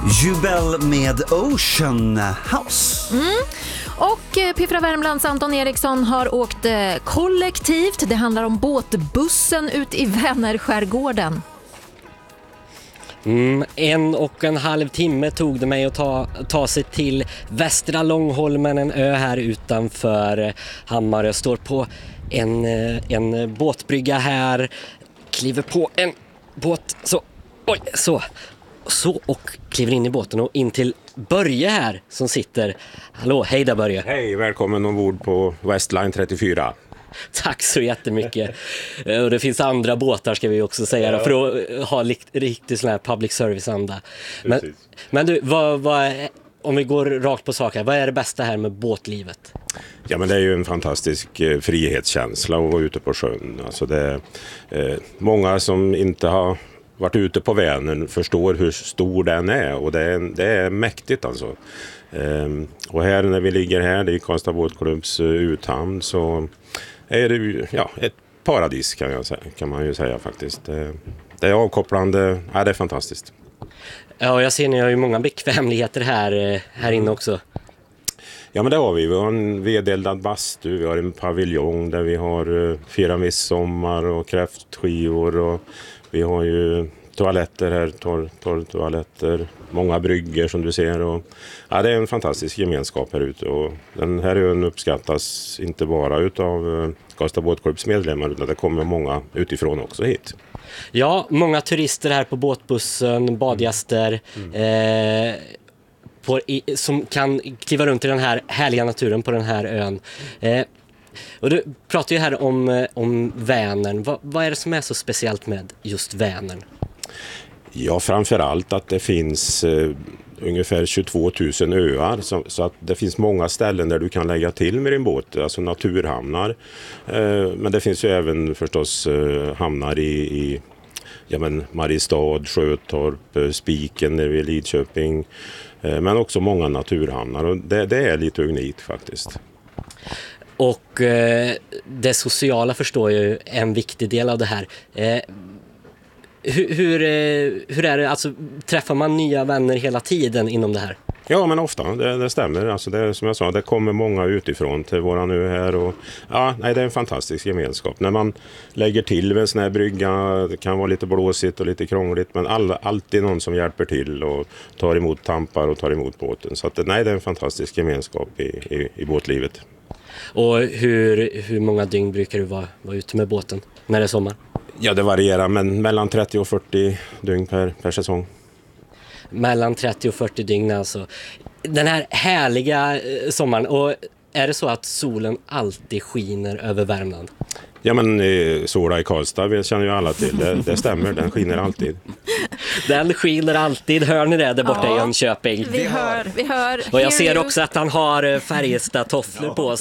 Jubel med Ocean House. Och Piffra Värmlands Anton Eriksson har åkt kollektivt. Det handlar om båtbussen ut i Vänerskärgården. 1,5 timme tog det mig att ta sig till Västra Långholmen, en ö här utanför Hammarö. Jag står på en båtbrygga här, kliver på en båt, så och kliver in i båten och in till Börje här som sitter. Hallå, hej där Börje. Hej, välkommen ombord på Westline 34. Tack så jättemycket. Och det finns andra båtar ska vi också säga då, för att ha riktigt sån här public service-anda. Men du, om vi går rakt på saker, vad är det bästa här med båtlivet? Ja, men det är ju en fantastisk frihetskänsla att vara ute på sjön. Alltså det är många som inte har varit ute på Vänern förstår hur stor den är, och det är mäktigt alltså. Och här när vi ligger här i Karlstad Båtklubbs uthamn så är det ett paradis kan man ju säga faktiskt. Det är avkopplande, det är fantastiskt. Ja, jag ser ni har ju många bekvämligheter här inne också. Ja, men det har vi. Vi har en vedeldad bastu, vi har en paviljong där vi har fira midsommar och kräftskivor, och vi har ju toaletter här, torrtoaletter, många brygger som du ser. Och, det är en fantastisk gemenskap här ute, och den här ön uppskattas inte bara utav Karlstad Båtklubbs medlemmar, utan det kommer många utifrån också hit. Ja, många turister här på båtbussen, badgäster som kan kliva runt i den här härliga naturen på den här ön. Och du pratar ju här om Vänern. Vad är det som är så speciellt med just Vänern? Ja, framförallt att det finns ungefär 22 000 öar, så att det finns många ställen där du kan lägga till med din båt, alltså naturhamnar. Men det finns ju även förstås hamnar i Mariestad, Sjötorp, Spiken nere vid Lidköping, men också många naturhamnar, och det är lite unikt faktiskt. Och det sociala förstår jag är en viktig del av det här. Hur är det? Alltså, träffar man nya vänner hela tiden inom det här? Ja, men ofta, det stämmer. Alltså det, som jag sa, det kommer många utifrån till våran nu här, och det är en fantastisk gemenskap. När man lägger till en sån här brygga, det kan vara lite blåsigt och lite krångligt, men alltid någon som hjälper till och tar emot tampar och tar emot båten. Så att, det är en fantastisk gemenskap i båtlivet. Och hur många dygn brukar du vara ute med båten när det är sommar? Ja, det varierar, men mellan 30 och 40 dygn per säsong. Mellan 30 och 40 dygn alltså. Den här härliga sommaren. Och är det så att solen alltid skiner över Värmland? Ja, men sola i Karlstad, vi känner ju alla till. Det stämmer, den skiner alltid. Den skiner alltid, hör ni det där borta i Jönköping? Vi hör. Och jag ser också att han har Färjestad tofflor på sig.